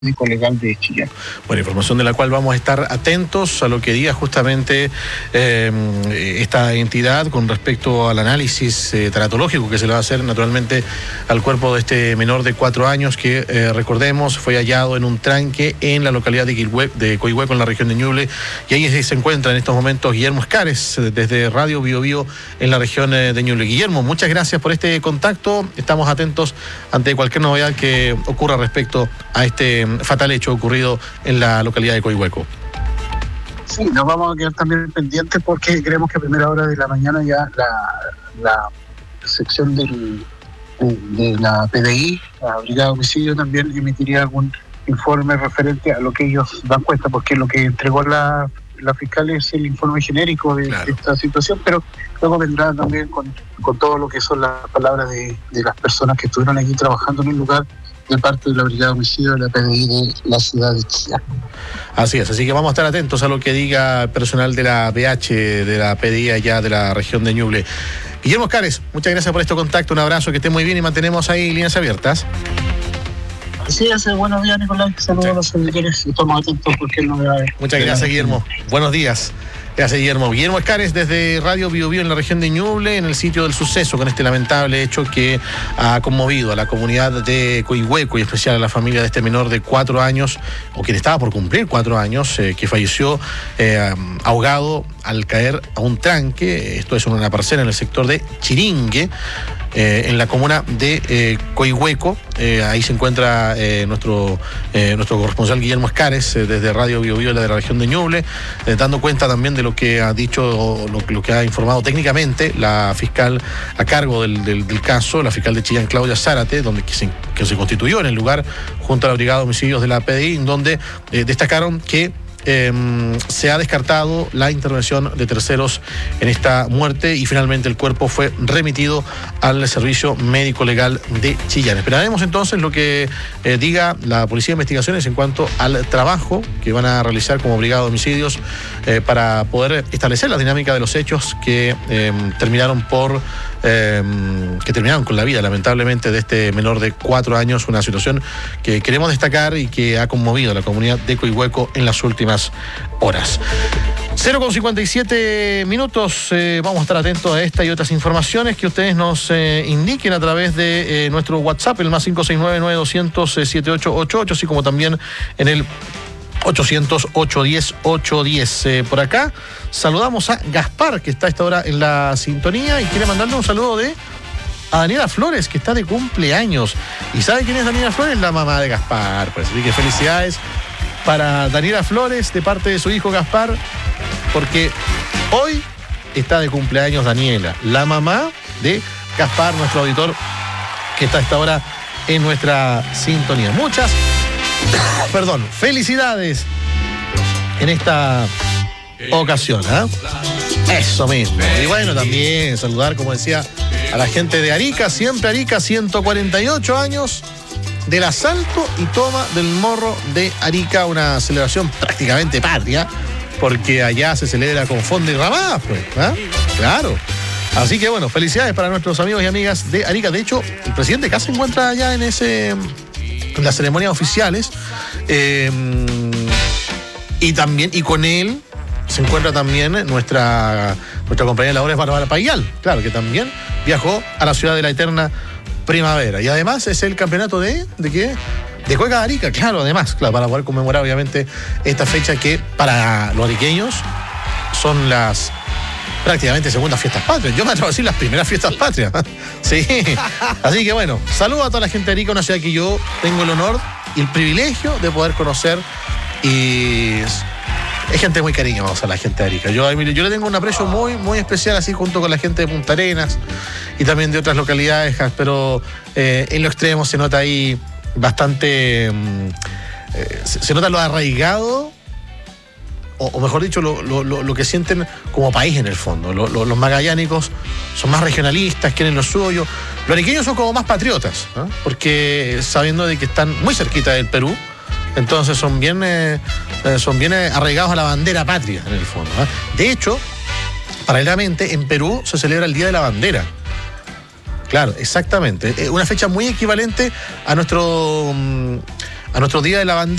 médico legal de Chillán. Bueno, información de la cual vamos a estar atentos a lo que diga justamente esta entidad con respecto al análisis tanatológico que se le va a hacer naturalmente al cuerpo de este menor de 4 años que, recordemos, fue hallado en un tranque en la localidad de Coihueco, en la región de Ñuble, y ahí se encuentra en estos momentos Guillermo Escares, desde Radio Bio Bio en la región de Ñuble. Guillermo, muchas gracias por este contacto. Estamos atentos ante cualquier novedad que ocurra respecto a este fatal hecho ocurrido en la localidad de Coihueco. Sí, nos vamos a quedar también pendientes porque creemos que a primera hora de la mañana ya la sección de la PDI, la Brigada de Homicidio, también emitiría algún informe referente a lo que ellos dan cuenta, porque lo que entregó la fiscal es el informe genérico de esta situación, pero luego vendrá también con todo lo que son las palabras de las personas que estuvieron aquí trabajando en el lugar de parte de la Brigada de Homicidio de la PDI de la ciudad de Chillán. Así es, así que vamos a estar atentos a lo que diga el personal de la BH, de la PDI allá de la región de Ñuble. Guillermo Escares, muchas gracias por este contacto, un abrazo, que esté muy bien y mantenemos ahí líneas abiertas. Así es, buenos días, Nicolás, saludos a los seguidores y estamos atentos porque no me Muchas gracias, Guillermo, buenos días. Gracias, Guillermo. Guillermo Escares desde Radio Bio Bio en la región de Ñuble, en el sitio del suceso, con este lamentable hecho que ha conmovido a la comunidad de Coihueco y en especial a la familia de este menor de 4 años, o quien estaba por cumplir 4 años, que falleció ahogado al caer a un tranque. Esto es una parcela en el sector de Chiringue, en la comuna de Coihueco. Ahí se encuentra nuestro corresponsal Guillermo Escares desde Radio Bio Bio de la región de Ñuble, dando cuenta también de lo que ha dicho, lo que ha informado técnicamente la fiscal a cargo del caso, la fiscal de Chillán, Claudia Zárate, que se constituyó en el lugar junto a la Brigada de Homicidios de la PDI, en donde destacaron que se ha descartado la intervención de terceros en esta muerte y finalmente el cuerpo fue remitido al Servicio Médico Legal de Chillán. Esperaremos entonces lo que diga la Policía de Investigaciones en cuanto al trabajo que van a realizar como Brigada de Homicidios para poder establecer la dinámica de los hechos que terminaron con la vida lamentablemente de este menor de 4 años, una situación que queremos destacar y que ha conmovido a la comunidad de Coihueco en las últimas horas. 0:57 minutos. Vamos a estar atentos a esta y otras informaciones que ustedes nos indiquen a través de nuestro WhatsApp, el más 569-9200-7888, así como también en el 800-810-810. Por acá saludamos a Gaspar, que está a esta hora en la sintonía y quiere mandarle un saludo a Daniela Flores, que está de cumpleaños. ¿Y sabe quién es Daniela Flores? La mamá de Gaspar. Pues, así que felicidades para Daniela Flores de parte de su hijo Gaspar, porque hoy está de cumpleaños Daniela, la mamá de Gaspar, nuestro auditor, que está a esta hora en nuestra sintonía. Muchas felicidades en esta ocasión, Eso mismo. Y bueno, también saludar, como decía, a la gente de Arica, siempre Arica, 148 años del asalto y toma del Morro de Arica, una celebración prácticamente patria, porque allá se celebra con fonda y ramadas, pues, claro. Así que bueno, felicidades para nuestros amigos y amigas de Arica. De hecho, el presidente acá se encuentra allá en las ceremonias oficiales, y con él se encuentra también nuestra compañera de labores Bárbara Payal, claro, que también viajó a la ciudad de la eterna primavera. Y además es el campeonato ¿de qué? De Cueca de Arica, claro, además, para poder conmemorar obviamente esta fecha que para los ariqueños son las prácticamente segundas fiestas patrias. Yo me atrevo a decir las primeras fiestas patrias. Sí. Así que bueno, saludo a toda la gente de Arica, una ciudad que yo tengo el honor y el privilegio de poder conocer, y es gente muy cariñosa la gente de Arica. Yo le tengo un aprecio muy, muy especial, así junto con la gente de Punta Arenas y también de otras localidades, pero en lo extremo se nota ahí bastante, se nota lo arraigado, o mejor dicho, lo que sienten como país en el fondo. Los magallánicos son más regionalistas, quieren lo suyo. Los ariqueños son como más patriotas, porque sabiendo de que están muy cerquita del Perú, entonces son bien arraigados a la bandera patria en el fondo. De hecho, paralelamente en Perú se celebra el Día de la Bandera. Claro, exactamente. Una fecha muy equivalente a a nuestro Día de la Bandera.